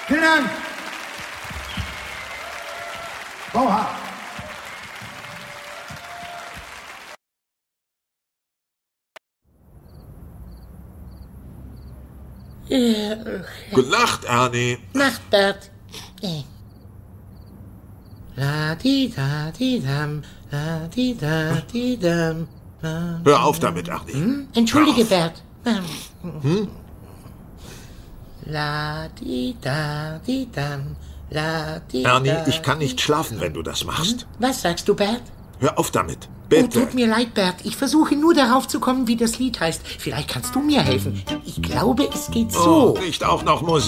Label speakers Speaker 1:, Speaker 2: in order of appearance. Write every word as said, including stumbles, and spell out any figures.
Speaker 1: Vielen Dank. Oha.
Speaker 2: Gute Nacht, Ernie.
Speaker 3: Nacht, Bert. La di da di dam, la di da di dam.
Speaker 2: Hör auf damit, Ernie.
Speaker 3: Hm? Entschuldige,
Speaker 2: Hör auf.
Speaker 3: Bert.
Speaker 2: Hm?
Speaker 3: La di da di dam, la di
Speaker 2: Ernie,
Speaker 3: da,
Speaker 2: ich kann nicht schlafen, wenn du das machst.
Speaker 3: Was sagst du, Bert?
Speaker 2: Hör auf damit.
Speaker 3: Oh,
Speaker 2: Bitte.
Speaker 3: tut mir leid, Bert. Ich versuche nur darauf zu kommen, wie das Lied heißt. Vielleicht kannst du mir helfen. Ich glaube, es geht so.
Speaker 2: Oh, nicht auch noch Musik.